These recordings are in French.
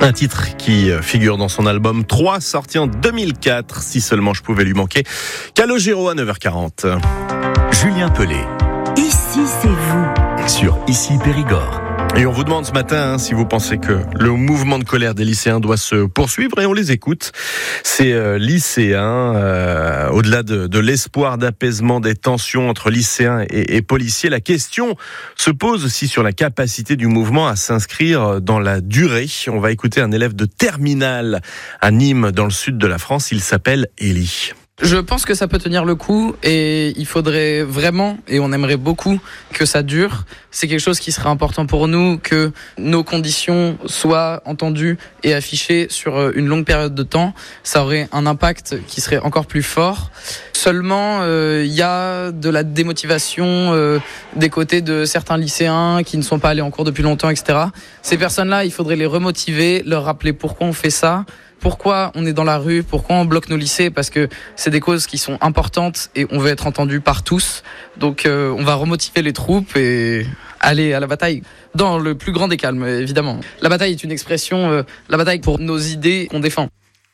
Un titre qui figure dans son album 3, sorti en 2004, Si seulement je pouvais lui manquer. Calogero à 9h40. Julien Pelé. Ici, c'est vous. Sur Ici Périgord. Et on vous demande ce matin si vous pensez que le mouvement de colère des lycéens doit se poursuivre, et on les écoute. Ces lycéens, au-delà de l'espoir d'apaisement des tensions entre lycéens et policiers, la question se pose aussi sur la capacité du mouvement à s'inscrire dans la durée. On va écouter un élève de terminale à Nîmes, dans le sud de la France. Il s'appelle Élie. Je pense que ça peut tenir le coup et il faudrait vraiment, et on aimerait beaucoup, que ça dure. C'est quelque chose qui serait important pour nous, que nos conditions soient entendues et affichées sur une longue période de temps. Ça aurait un impact qui serait encore plus fort. Seulement, il y a de la démotivation des côtés de certains lycéens qui ne sont pas allés en cours depuis longtemps, etc. Ces personnes-là, il faudrait les remotiver, leur rappeler pourquoi on fait ça. Pourquoi on est dans la rue, pourquoi on bloque nos lycées, parce que c'est des causes qui sont importantes et on veut être entendu par tous. Donc on va remotiver les troupes et aller à la bataille dans le plus grand des calmes, évidemment. La bataille est une expression, la bataille pour nos idées qu'on défend.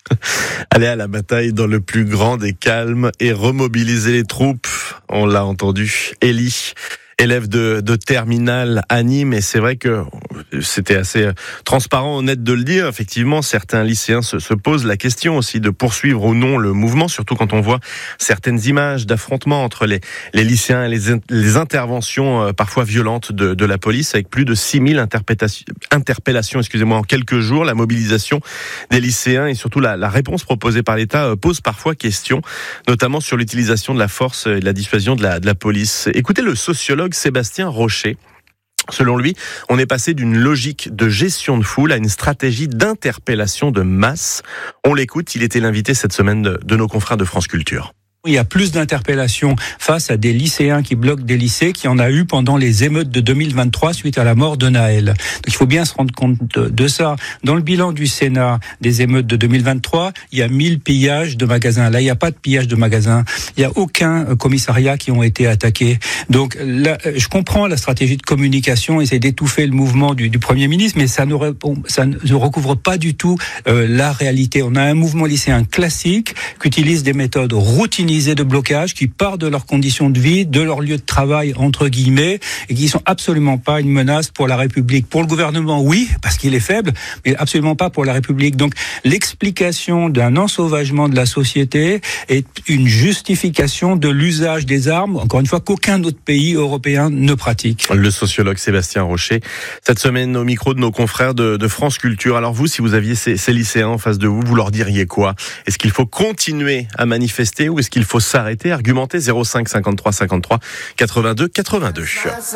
Aller à la bataille dans le plus grand des calmes et remobiliser les troupes. On l'a entendu. Élie, élève de terminale à Nîmes, et c'est vrai que c'était assez transparent, honnête de le dire. Effectivement, certains lycéens se posent la question aussi de poursuivre ou non le mouvement, surtout quand on voit certaines images d'affrontements entre les lycéens et les interventions parfois violentes de la police, avec plus de 6000 interpellations en quelques jours. La mobilisation des lycéens et surtout la réponse proposée par l'État pose parfois question, notamment sur l'utilisation de la force et de la dissuasion de la police. Écoutez le sociologue Sébastien Rocher. Selon lui, on est passé d'une logique de gestion de foule à une stratégie d'interpellation de masse. On l'écoute, il était l'invité cette semaine de nos confrères de France Culture. Il y a plus d'interpellations face à des lycéens qui bloquent des lycées qu'il y en a eu pendant les émeutes de 2023 suite à la mort de Naël. Donc il faut bien se rendre compte de ça. Dans le bilan du Sénat des émeutes de 2023, il y a 1000 pillages de magasins. Là, il n'y a pas de pillage de magasins. Il n'y a aucun commissariat qui ont été attaqués. Donc là, je comprends la stratégie de communication, essayer d'étouffer le mouvement du Premier ministre, mais ça ne recouvre pas du tout la réalité. On a un mouvement lycéen classique qui utilise des méthodes routinières de blocage, qui partent de leurs conditions de vie, de leur lieu de travail, entre guillemets, et qui sont absolument pas une menace pour la République. Pour le gouvernement, oui, parce qu'il est faible, mais absolument pas pour la République. Donc, l'explication d'un ensauvagement de la société est une justification de l'usage des armes, encore une fois, qu'aucun autre pays européen ne pratique. Le sociologue Sébastien Rocher, cette semaine au micro de nos confrères de France Culture. Alors vous, si vous aviez ces lycéens en face de vous, vous leur diriez quoi? Est-ce qu'il faut continuer à manifester ou est-ce qu'il faut s'arrêter, argumenter? 05 53 53 82 82.